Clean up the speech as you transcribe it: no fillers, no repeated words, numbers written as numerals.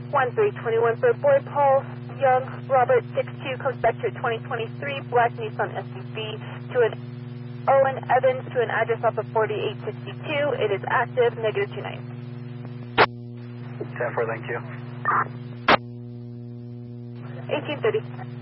1321 for boy Paul Young Robert 62 comes back to a 2023 black Nissan SUV to an Owen Evans to an address off of 4862. It is active, negative 29. 10-4, thank you. 1830.